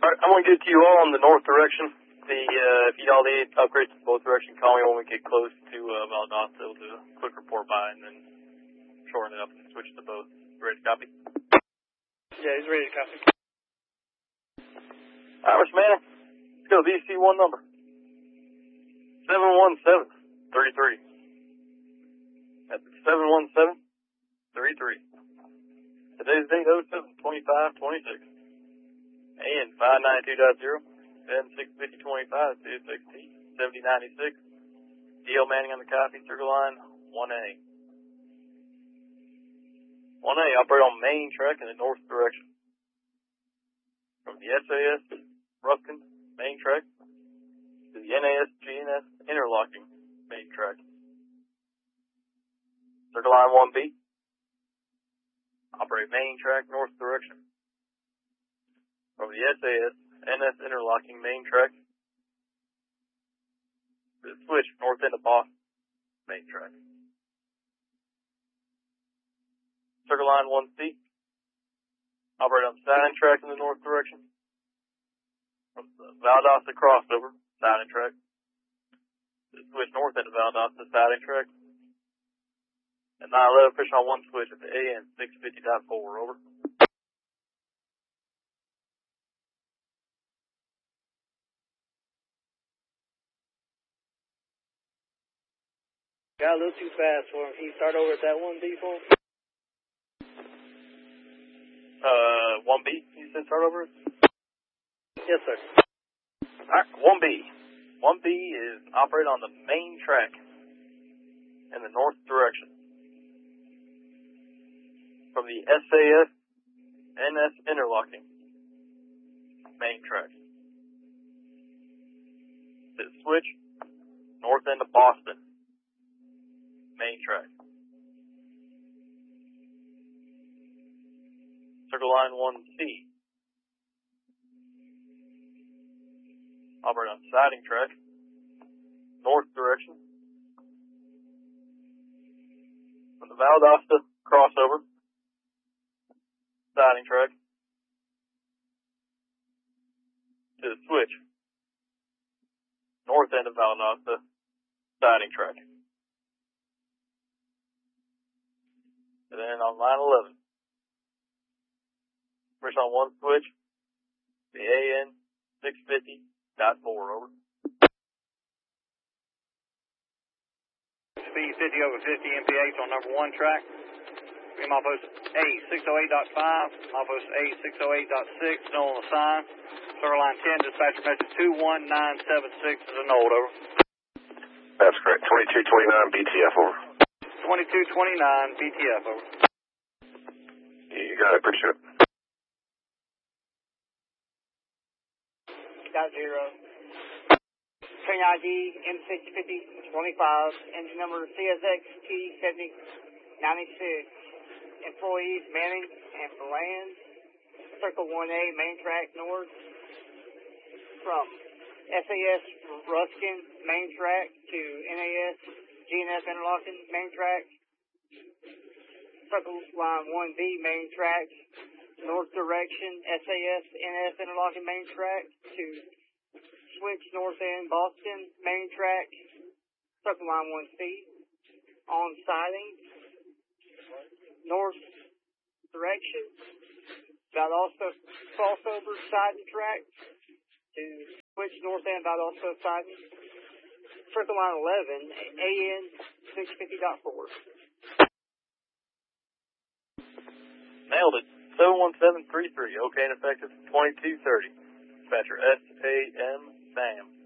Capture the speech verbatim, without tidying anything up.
Alright, I'm going to get to you all in the north direction. The, uh, if you all need upgrades to both directions, call me when we get close to, uh, Valdosta. We'll do a quick report by and then shorten it up and switch to both. Ready to copy? Yeah, he's ready to copy. Alright, Mister Manning, let's go to the V C one number. seven one seven three three. That's seven one seven three three. Today's date oh seven twenty-five twenty-six. And five ninety-two dot zero. And six fifty twenty-five two sixteen seventy ninety-six. D L Manning on the copy. Circle line one A. one A, operate on main track in the north direction. From the S A S Ruskin main track to the N A S G N S interlocking main track. Circle line one B. Operate main track north direction. From the S A S N S interlocking main track to the switch north end of Boston main track. Circle line one C. Operate on siding track in the north direction. From the Valdosta crossover, siding track. To the switch north end of Valdosta, siding track. And nine eleven, push on one switch at the A N six fifty point four, over. Got a little too fast for him. Can you start over at that one B for him? Uh, one B, you said start over? Yes, sir. Alright, one B. one B is operate on the main track in the north direction. From the S A S N S interlocking main track. To the switch north end of Boston main track. Circle line one C. Operate on siding track, north direction. From the Valdosta crossover, siding track. To the switch, north end of Valdosta, siding track. And then on line eleven. Push on one switch, the A N six fifty point four, over. Speed fifty over fifty M P H on number one track. We milepost A six oh eight point five, milepost A six oh eight point six, no on the sign. Circle line ten, dispatcher message two one nine seven six is a note, over. That's correct. twenty-two twenty-nine B T F, over. twenty-two twenty-nine B T F, over. You got it, appreciate it. Got zero. Train I D M six fifty twenty-five. Engine number C S X T seventy ninety-six. Employees Manning and Bland. Circle one A, main track north. From S A S Ruskin, main track, to N A S G N S interlocking, main track. Circle line one B, main track. North direction, S A S N S interlocking main track to switch north end Boston main track, circle line one C on siding, north direction, Valdosta crossover siding track to switch north end Valdosta siding, circle line eleven, A N six fifty point four. Nailed it. seven one seven three three, okay and effective twenty-two thirty. Dispatcher S A M Sam.